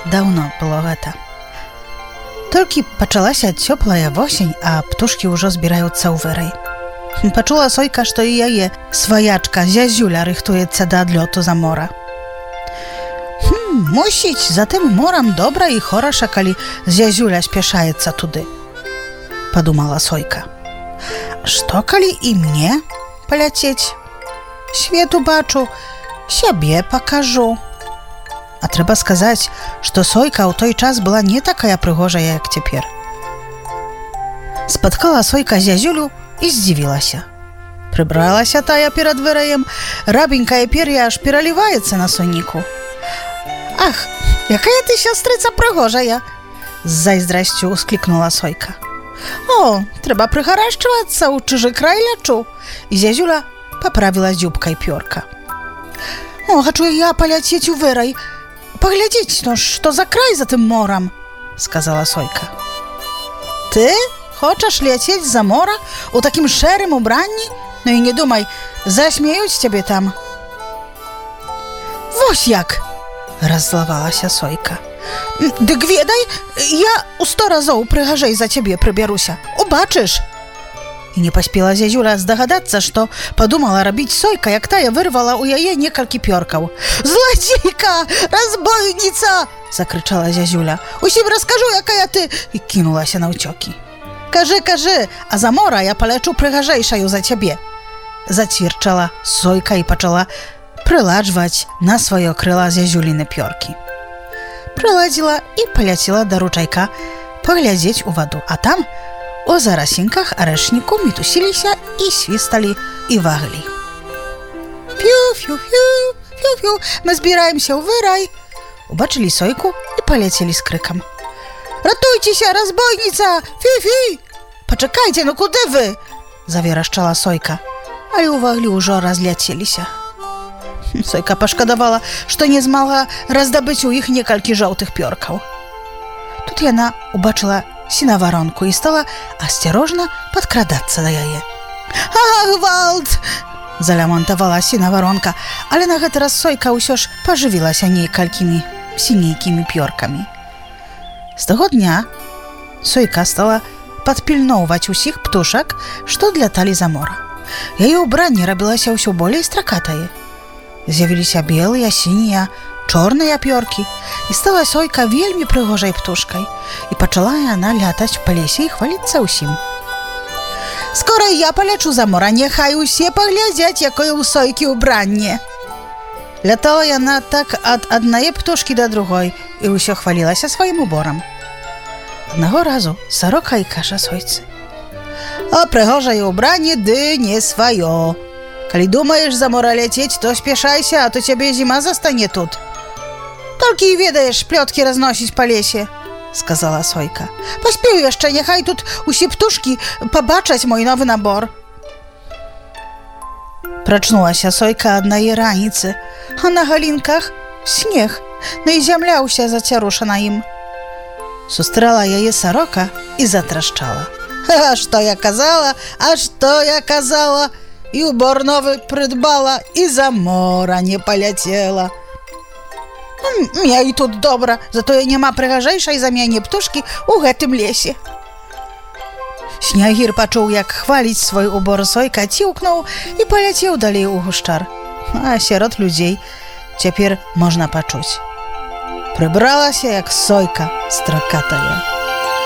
Даўно было гэта. Толькі пачалася цёплая восень, а птушкі ўжо збіраюцца ў вырай. Пачула Сойка, што і яе сваячка Зязюля рыхтуецца да адлёту за мора. Мусіць, за тым морам добра і хораша, калі Зязюля спяшаецца туды, падумала Сойка. Што калі і мне паляцець? Свет убачу, сябе пакажу. А трэба сказаць, што Сойка ў той час была не такая прыгожая, як цяпер. Спаткала Сойка Зязюлю і здзівілася. Прыбралася тая перад выраем, рабенькае пер'я аж пераліваецца на сонніку. Ах, якая ты, сястрыца, прыгожая! З зайздрасцю усклікнула Сойка. О, трэба прыгарашчвацца, ў чужы край лячу. І Зязюля паправіла дзюбкай пёрка. О, хачу я паляцець у вырай. Паглядзець, ну, што за край за тым морам, сказала Сойка. Ты хочаш ляцець за мора у такім шэрым убранні? Ну і не думай, засмеюць цябе там. Вось як! Раззлавалася Сойка. Дык ведай, я ў 100 разоў прыгажэй за цябе прыбяруся. Убачыш! І не паспела Зязюля здагадацца, што падумала рабіць Сойка, як тая вырвала ў яе некалькі пёркаў. Злодзейка! Разбойніца! Закрычала Зязюля. Усім раскажу, якая ты! І кінулася наўцёкі. Кажы, кажы, а за мора я палячу прыгажэйшаю за цябе. Зацвірчала Сойка і пачала прыладжваць на сваё крыла Зязюліны пёркі. Прыладзіла і паляцела да ручайка паглядзець у ваду, а там у зарасінках арэшніку мітусіліся і свісталі і вагалі. Фю-фю-фю, фю-фю, мы збіраемся ў вырай. Убачылі Сойку і паляцелі з крыкам. Ратуйцеся, разбойніца! Фі-фі! Пачакайце, ну куды вы? Заверашчала Сойка, але ў ваглі ўжо разляцеліся. Сойка пашкадавала, што не змагла раздабыць у іх некалькі жоўтых пёркаў. Тут яна убачыла сінаваронку і стала асцярожна падкрадацца да яе. Гвалт! Залямантавала сінаваронка, але на гэты раз Сойка ўсё ж пажывілася некалькімі сінейкімі пёркамі. З таго дня Сойка стала падпільноўваць усіх птушак, што адляталі за мора. Яе ўбранне рабілася ўсё болей стракатае. З'явіліся белыя, сінія, чорныя пёркі, і стала Сойка вельмі прыгожай птушкай, і пачала яна лятаць па лесе і хваліцца ўсім. Скора я палячу за мора, няхай усе паглядзяць, якое ў Сойкі ўбранне. Лятала яна так ад аднае птушкі да другой і ўсё хвалілася сваім уборам. Аднаго разу сарока і кажа Сойцы. А прыгожае ўбранне ды не сваё. Калі думаеш за мора ляцець, то спяшайся, а то цябе зіма застане тут. Толькі і ведаеш плёткі разносіць па лесе, сказала Сойка. Паспею яшчэ, няхай тут усе птушкі пабачаць мой новы набор. Прачнулася Сойка аднае раніцы, а на галінках снег, ну і зямля ўся зацярушана ім. Сустрэла яе сарока і затрашчала. А што я казала, а што я казала? І убор новы прыдбала, і за мора не паляцела. Мне і тут добра, затое няма прыгажэйшай за мяне птушкі ў гэтым лесе. Снягір пачуў, як хваліць свой убор Сойка, ціўкнуў і паляцеў далей у гушчар. А сярод людзей цяпер можна пачуць. Прыбралася, як Сойка стракатая.